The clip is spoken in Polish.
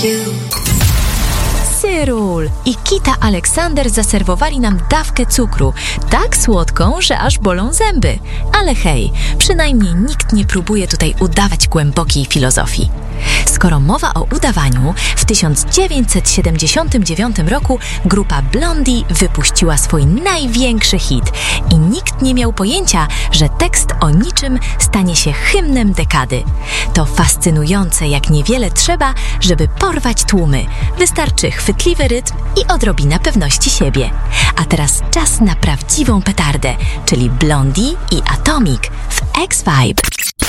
Cyrul i Kita Aleksander zaserwowali nam dawkę cukru, tak słodką, że aż bolą zęby. Ale hej, przynajmniej nikt nie próbuje tutaj udawać głębokiej filozofii. Skoro mowa o udawaniu, w 1979 roku grupa Blondie wypuściła swój największy hit i nikt nie miał pojęcia, że tekst o niczym stanie się hymnem dekady. To fascynujące, jak niewiele trzeba, żeby porwać tłumy. Wystarczy chwytliwy rytm i odrobina pewności siebie. A teraz czas na prawdziwą petardę, czyli Blondie i Atomic w X-Vibe.